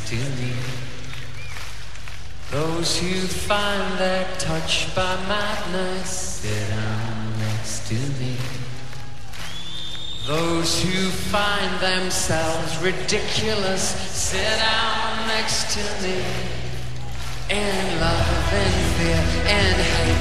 to me. Those who find they're touched by madness sit down next to me. Those who find themselves ridiculous sit down next to me. And love and fear and hate